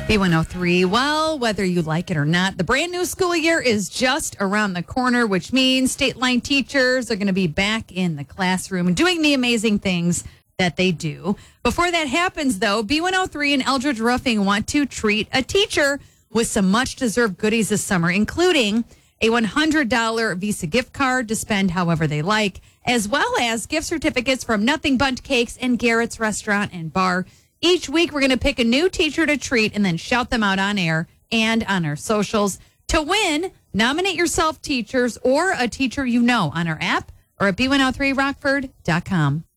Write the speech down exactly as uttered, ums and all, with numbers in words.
B one oh three. Well, whether you like it or not, the brand new school year is just around the corner, which means state line teachers are going to be back in the classroom and doing the amazing things that they do. Before that happens, though, B one oh three and Eldridge Roofing want to treat a teacher with some much-deserved goodies this summer, including a one hundred dollars Visa gift card to spend however they like, as well as gift certificates from Nothing Bundt Cakes and Garrett's Restaurant and Bar. Each week, we're going to pick a new teacher to treat and then shout them out on air and on our socials. To win, nominate yourself teachers or a teacher you know on our app or at B one oh three rockford dot com.